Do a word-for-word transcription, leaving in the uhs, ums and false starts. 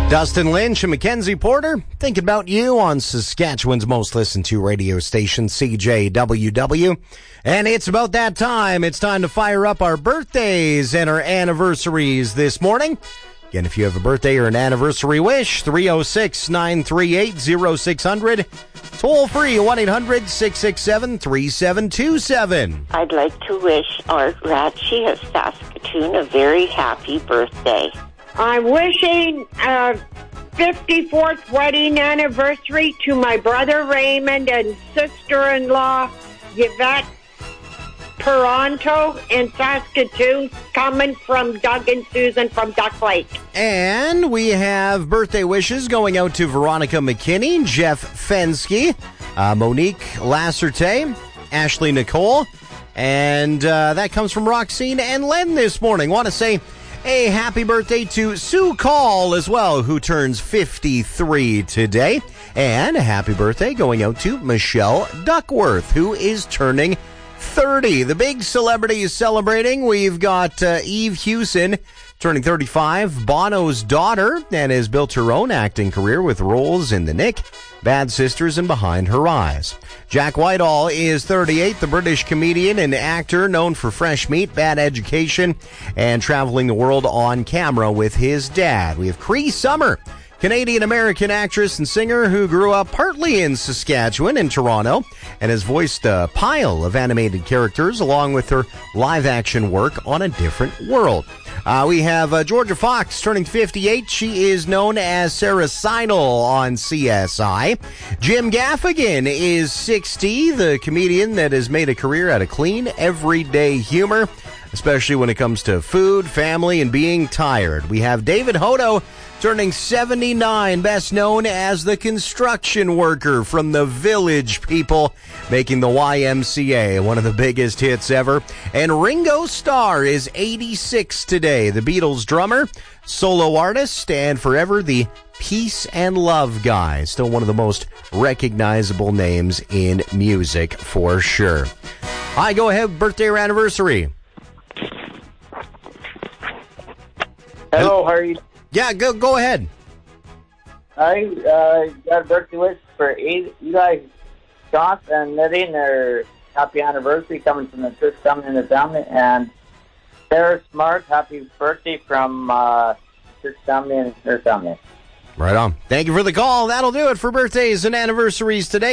Dustin Lynch and Mackenzie Porter, thinking about you on Saskatchewan's most listened to radio station, C J W W. And it's about that time. It's time to fire up our birthdays and our anniversaries this morning. Again, if you have a birthday or an anniversary wish, three oh six, nine three eight, oh six hundred. Toll free, one eight hundred, six six seven, three seven two seven. I'd like to wish Art Ratchie of Saskatoon a very happy birthday. I'm wishing a fifty-fourth wedding anniversary to my brother Raymond and sister-in-law Yvette Toronto in Saskatoon, coming from Doug and Susan from Duck Lake. And we have birthday wishes going out to Veronica McKinney, Jeff Fensky, uh, Monique Lasserte, Ashley Nicole, and uh, that comes from Roxine and Len this morning. Want to say a happy birthday to Sue Call as well, who turns fifty-three today. And a happy birthday going out to Michelle Duckworth, who is turning thirty. The big celebrities celebrating. We've got uh, Eve Hewson turning thirty-five, Bono's daughter, and has built her own acting career with roles in The Nick, Bad Sisters, and Behind Her Eyes. Jack Whitehall is thirty-eight, the British comedian and actor known for Fresh Meat, Bad Education, and traveling the world on camera with his dad. We have Cree Summer, Canadian-American actress and singer who grew up partly in Saskatchewan and Toronto and has voiced a pile of animated characters along with her live-action work on A Different World. Uh, we have uh, Georgia Fox turning fifty-eight. She is known as Sarah Seidel on C S I. Jim Gaffigan is sixty, the comedian that has made a career out of clean, everyday humor, especially when it comes to food, family, and being tired. We have David Hodo turning seventy-nine, best known as the construction worker from The Village People, making the Y M C A one of the biggest hits ever. And Ringo Starr is eighty-six today, the Beatles drummer, solo artist, and forever the Peace and Love guy. Still one of the most recognizable names in music for sure. Hi, go ahead, birthday or anniversary. Hello, how are you? Yeah, go go ahead. I uh, got a birthday wish for Eli Joss and Nettie, their happy anniversary coming from the Church family and the family. And Sarah Smart, happy birthday from uh, Church family and her family. Right on. Thank you for the call. That'll do it for birthdays and anniversaries today.